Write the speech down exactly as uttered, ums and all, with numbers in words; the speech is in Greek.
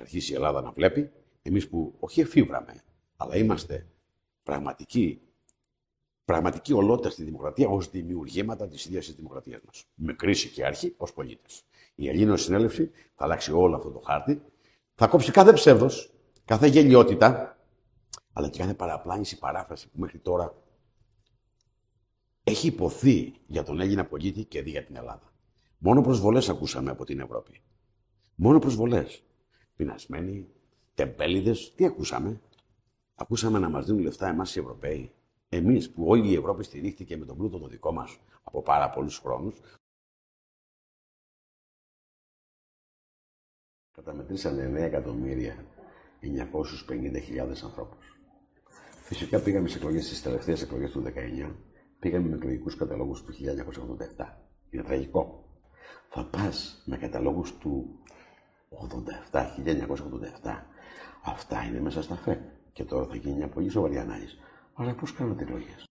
αρχίσει η Ελλάδα να βλέπει, εμείς που όχι εφήβραμε, αλλά είμαστε πραγματικοί, πραγματικοί ολότητες στη δημοκρατία ως δημιουργήματα της ίδιας της δημοκρατίας μας. Με κρίση και αρχή ως πολίτες. Η Ελλήνωση Συνέλευση θα αλλάξει όλο αυτό το χάρτη, θα κόψει κάθε ψεύδος, κάθε γελιότητα, αλλά και κάθε παραπλάνηση, παράφραση που μέχρι τώρα έχει υποθεί για τον Έλληνα πολίτη και δι για την Ελλάδα. Μόνο προσβολές ακούσαμε από την Ευρώπη. Μόνο προσβολές. Πεινασμένοι, τεμπέληδες, τι ακούσαμε? Ακούσαμε να μας δίνουν λεφτά εμάς οι Ευρωπαίοι. Εμείς που όλη η Ευρώπη στηρίχθηκε με τον πλούτο το δικό μας από πάρα πολλούς χρόνους. Καταμετρήσανε εννέα εκατομμύρια εννιακόσιους πενήντα χιλιάδες ανθρώπους. Φυσικά πήγαμε σε εκλογές, στις τελευταίες εκλογές του δεκαεννιά, πήγαμε με εκλογικούς καταλόγους του χίλια εννιακόσια ογδόντα επτά. Είναι τραγικό. Θα πας με καταλόγους του ογδόντα επτά, χίλια εννιακόσια ογδόντα επτά. Αυτά είναι μέσα στα ΦΕΚ. Και τώρα θα γίνει μια πολύ σοβαρή ανάλυση. Αλλά πώς κάνατε εκλογές?